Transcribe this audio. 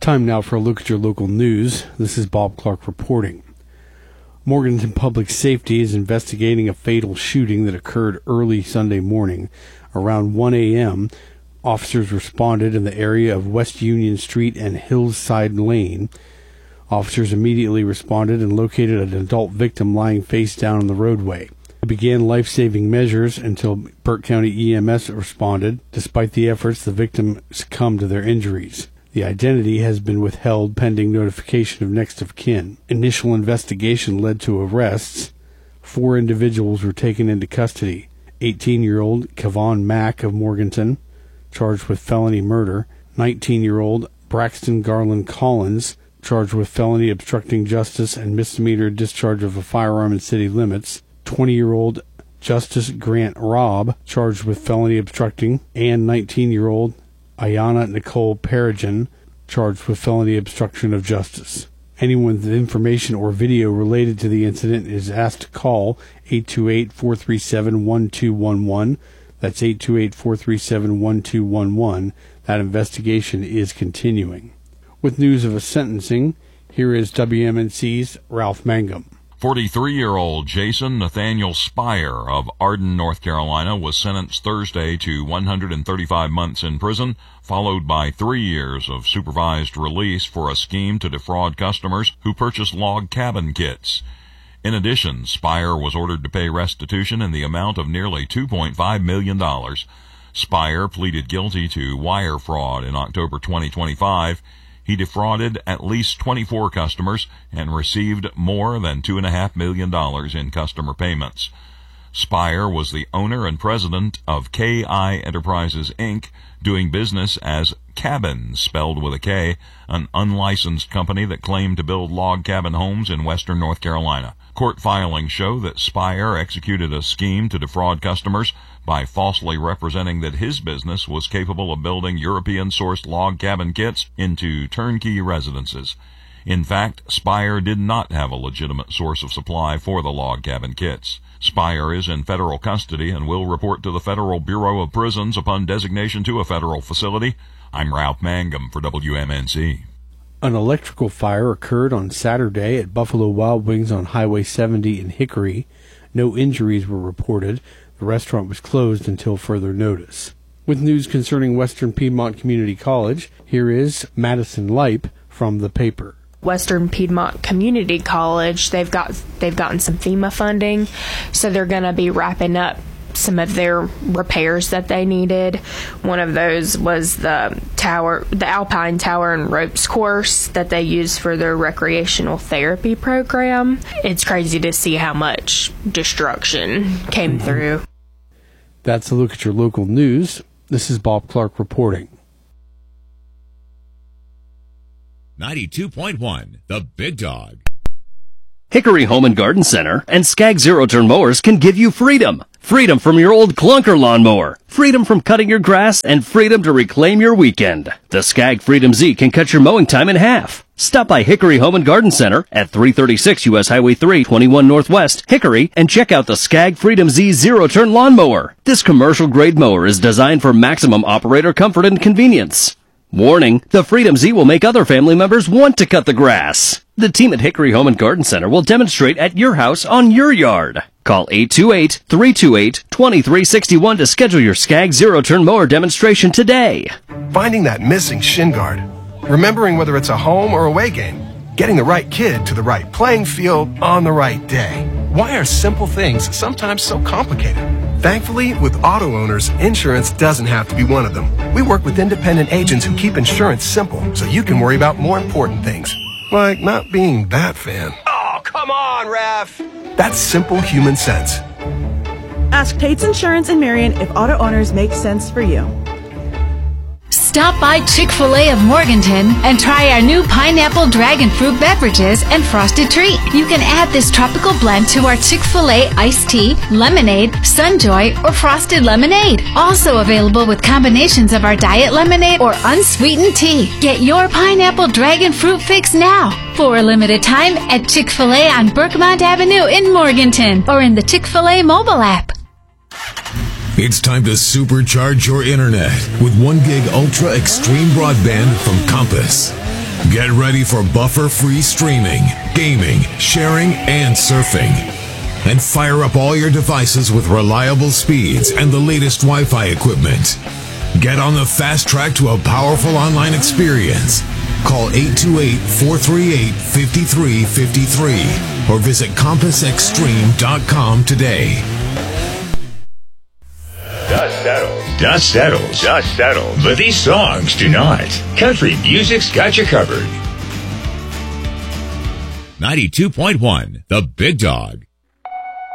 Time now for a look at your local news. This is Bob Clark reporting. Morganton Public Safety is investigating a fatal shooting that occurred early Sunday morning. Around 1 a.m., officers responded in the area of West Union Street and Hillside Lane. Officers immediately responded and located an adult victim lying face down on the roadway. They began life-saving measures until Burke County EMS responded. Despite the efforts, the victim succumbed to their injuries. The identity has been withheld pending notification of next of kin. Initial investigation led to arrests. 4 individuals were taken into custody. 18-year-old Kevon Mack of Morganton, charged with felony murder. 19-year-old Braxton Garland Collins, charged with felony obstructing justice and misdemeanor discharge of a firearm in city limits. 20-year-old Justice Grant Robb, charged with felony obstructing, and 19-year-old Ayana Nicole Perigen, charged with felony obstruction of justice. Anyone with information or video related to the incident is asked to call 828-437-1211. That's 828-437-1211. That investigation is continuing. With news of a sentencing, here is WMNC's Ralph Mangum. 43-year-old Jason Nathaniel Spire of Arden, North Carolina, was sentenced Thursday to 135 months in prison, followed by 3 years of supervised release for a scheme to defraud customers who purchased log cabin kits. In addition, Spire was ordered to pay restitution in the amount of nearly $2.5 million. Spire pleaded guilty to wire fraud in October 2025. He defrauded at least 24 customers and received more than $2.5 million in customer payments. Spire was the owner and president of KI Enterprises, Inc., doing business as Cabin, spelled with a K, an unlicensed company that claimed to build log cabin homes in western North Carolina. Court filings show that Spire executed a scheme to defraud customers by falsely representing that his business was capable of building European-sourced log cabin kits into turnkey residences. In fact, Spire did not have a legitimate source of supply for the log cabin kits. Spire is in federal custody and will report to the Federal Bureau of Prisons upon designation to a federal facility. I'm Ralph Mangum for WMNC. An electrical fire occurred on Saturday at Buffalo Wild Wings on Highway 70 in Hickory. No injuries were reported. The restaurant was closed until further notice. With news concerning Western Piedmont Community College, here is Madison Leip from the paper. Western Piedmont Community College, they've gotten some FEMA funding, so they're going to be wrapping up some of their repairs that they needed. One of those was the Alpine Tower and Ropes course that they use for their recreational therapy program. It's crazy to see how much destruction came through. That's a look at your local news. This is Bob Clark reporting. 92.1, The Big Dog. Hickory Home and Garden Center and Skag Zero-Turn Mowers can give you freedom. Freedom from your old clunker lawnmower. Freedom from cutting your grass and freedom to reclaim your weekend. The Skag Freedom Z can cut your mowing time in half. Stop by Hickory Home and Garden Center at 336 U.S. Highway 3, 21 Northwest, Hickory, and check out the Skag Freedom Z Zero-Turn Lawnmower. This commercial-grade mower is designed for maximum operator comfort and convenience. Warning, the Freedom Z will make other family members want to cut the grass. The team at Hickory Home and Garden Center will demonstrate at your house on your yard. Call 828-328-2361 to schedule your Skag Zero-Turn Mower demonstration today. Finding that missing shin guard. Remembering whether it's a home or away game. Getting the right kid to the right playing field on the right day. Why are simple things sometimes so complicated? Thankfully, with auto owners, insurance doesn't have to be one of them. We work with independent agents who keep insurance simple so you can worry about more important things. Like not being that fan. Oh, come on, Ref! That's simple human sense. Ask Tate's Insurance in Marion if auto owners make sense for you. Stop by Chick-fil-A of Morganton and try our new pineapple dragon fruit beverages and frosted treat. You can add this tropical blend to our Chick-fil-A iced tea, lemonade, Sunjoy, or frosted lemonade. Also available with combinations of our diet lemonade or unsweetened tea. Get your pineapple dragon fruit fix now for a limited time at Chick-fil-A on Berkmont Avenue in Morganton or in the Chick-fil-A mobile app. It's time to supercharge your internet with 1 gig ultra extreme broadband from Compass. Get ready for buffer-free streaming, gaming, sharing, and surfing. And fire up all your devices with reliable speeds and the latest Wi-Fi equipment. Get on the fast track to a powerful online experience. Call 828-438-5353 or visit compassextreme.com today. Dust settles. But these songs do not. Country music's got you covered. 92.1, The Big Dog.